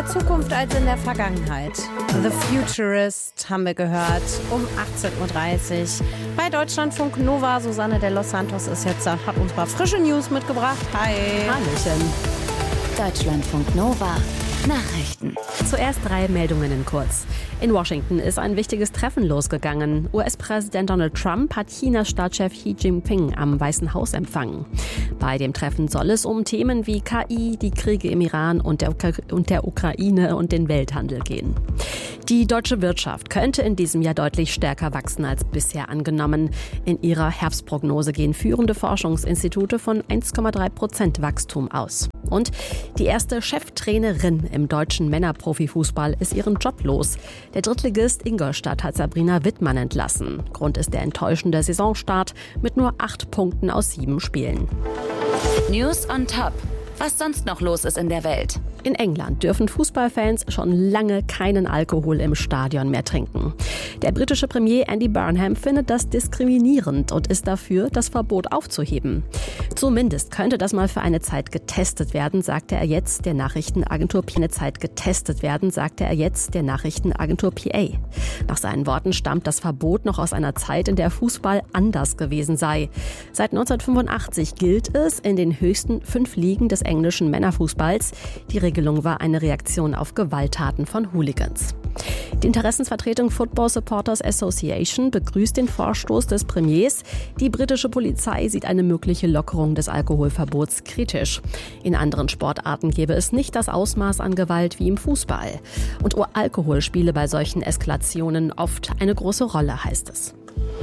der Zukunft als in der Vergangenheit. The Futurist haben wir gehört um 18.30 Uhr bei Deutschlandfunk Nova. Susanne de los Santos ist jetzt da, hat uns ein paar frische News mitgebracht. Hi. Hallöchen. Deutschlandfunk Nova. Nachrichten. Zuerst 3 Meldungen in kurz. In Washington ist ein wichtiges Treffen losgegangen. US-Präsident Donald Trump hat Chinas Staatschef Xi Jinping am Weißen Haus empfangen. Bei dem Treffen soll es um Themen wie KI, die Kriege im Iran und der Ukraine und den Welthandel gehen. Die deutsche Wirtschaft könnte in diesem Jahr deutlich stärker wachsen als bisher angenommen. In ihrer Herbstprognose gehen führende Forschungsinstitute von 1,3% Wachstum aus. Und die erste Cheftrainerin im deutschen Männerprofifußball ist ihren Job los. Der Drittligist Ingolstadt hat Sabrina Wittmann entlassen. Grund ist der enttäuschende Saisonstart mit nur 8 Punkten aus 7 Spielen. News on top. Was sonst noch los ist in der Welt. In England dürfen Fußballfans schon lange keinen Alkohol im Stadion mehr trinken. Der britische Premier Andy Burnham findet das diskriminierend und ist dafür, das Verbot aufzuheben. Zumindest könnte das mal für eine Zeit getestet werden, sagte er jetzt der Nachrichtenagentur PA. Nach seinen Worten stammt das Verbot noch aus einer Zeit, in der Fußball anders gewesen sei. Seit 1985 gilt es in den höchsten 5 Ligen des englischen Männerfußballs. Die Regelung war eine Reaktion auf Gewalttaten von Hooligans. Die Interessensvertretung Football Supporters Association begrüßt den Vorstoß des Premiers. Die britische Polizei sieht eine mögliche Lockerung des Alkoholverbots kritisch. In anderen Sportarten gäbe es nicht das Ausmaß an Gewalt wie im Fußball. Und Alkohol spiele bei solchen Eskalationen oft eine große Rolle, heißt es.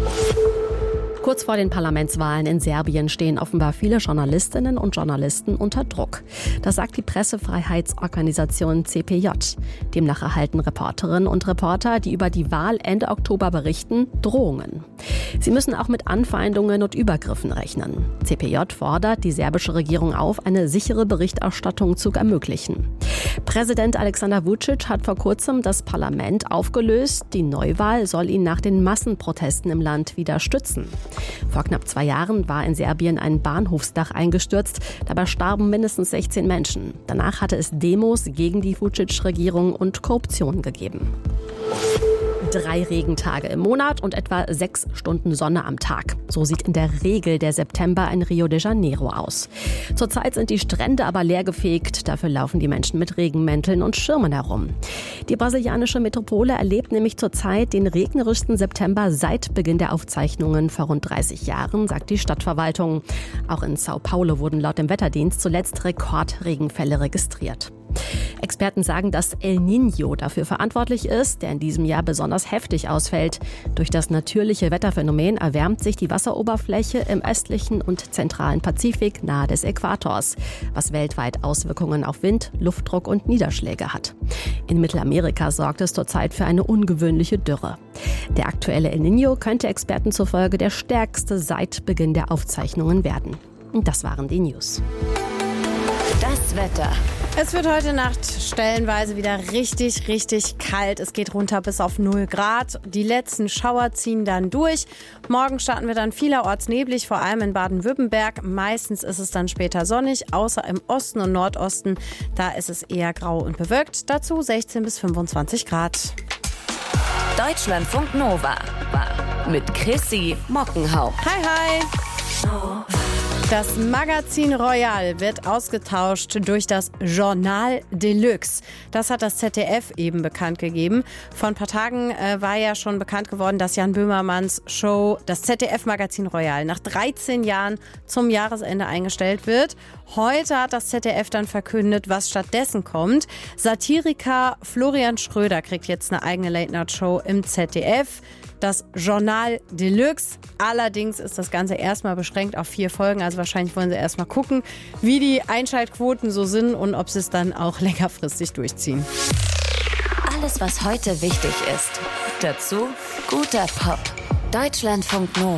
Kurz vor den Parlamentswahlen in Serbien stehen offenbar viele Journalistinnen und Journalisten unter Druck. Das sagt die Pressefreiheitsorganisation CPJ. Demnach erhalten Reporterinnen und Reporter, die über die Wahl Ende Oktober berichten, Drohungen. Sie müssen auch mit Anfeindungen und Übergriffen rechnen. CPJ fordert die serbische Regierung auf, eine sichere Berichterstattung zu ermöglichen. Präsident Alexander Vučić hat vor kurzem das Parlament aufgelöst. Die Neuwahl soll ihn nach den Massenprotesten im Land wieder stützen. Vor knapp 2 Jahren war in Serbien ein Bahnhofsdach eingestürzt. Dabei starben mindestens 16 Menschen. Danach hatte es Demos gegen die Vučić-Regierung und Korruption gegeben. 3 Regentage im Monat und etwa 6 Stunden Sonne am Tag. So sieht in der Regel der September in Rio de Janeiro aus. Zurzeit sind die Strände aber leergefegt. Dafür laufen die Menschen mit Regenmänteln und Schirmen herum. Die brasilianische Metropole erlebt nämlich zurzeit den regnerischsten September seit Beginn der Aufzeichnungen vor rund 30 Jahren, sagt die Stadtverwaltung. Auch in Sao Paulo wurden laut dem Wetterdienst zuletzt Rekordregenfälle registriert. Experten sagen, dass El Niño dafür verantwortlich ist, der in diesem Jahr besonders heftig ausfällt. Durch das natürliche Wetterphänomen erwärmt sich die Wasseroberfläche im östlichen und zentralen Pazifik nahe des Äquators, was weltweit Auswirkungen auf Wind, Luftdruck und Niederschläge hat. In Mittelamerika sorgt es zurzeit für eine ungewöhnliche Dürre. Der aktuelle El Niño könnte Experten zufolge der stärkste seit Beginn der Aufzeichnungen werden. Und das waren die News. Das Wetter. Es wird heute Nacht stellenweise wieder richtig kalt. Es geht runter bis auf 0 Grad. Die letzten Schauer ziehen dann durch. Morgen starten wir dann vielerorts neblig, vor allem in Baden-Württemberg. Meistens ist es dann später sonnig, außer im Osten und Nordosten. Da ist es eher grau und bewölkt. Dazu 16 bis 25 Grad. Deutschlandfunk Nova mit Chrissy Mockenhaupt. Hi. Das Magazin Royal wird ausgetauscht durch das Journal Deluxe. Das hat das ZDF eben bekannt gegeben. Vor ein paar Tagen war ja schon bekannt geworden, dass Jan Böhmermanns Show, das ZDF-Magazin Royal, nach 13 Jahren zum Jahresende eingestellt wird. Heute hat das ZDF dann verkündet, was stattdessen kommt. Satiriker Florian Schröder kriegt jetzt eine eigene Late-Night-Show im ZDF. Das Journal Deluxe. Allerdings ist das Ganze erstmal beschränkt auf 4 Folgen. Also wahrscheinlich wollen sie erstmal gucken, wie die Einschaltquoten so sind und ob sie es dann auch längerfristig durchziehen. Alles, was heute wichtig ist. Dazu guter Pop. Deutschlandfunk Nova.